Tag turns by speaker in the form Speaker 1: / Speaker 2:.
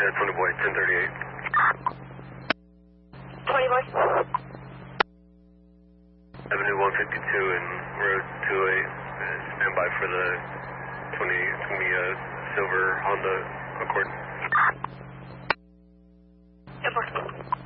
Speaker 1: 20 boy, 1038.
Speaker 2: 20 boy.
Speaker 1: Avenue 152 and Road 28. Stand by for the 20 silver Honda Accord.
Speaker 2: 10 boy.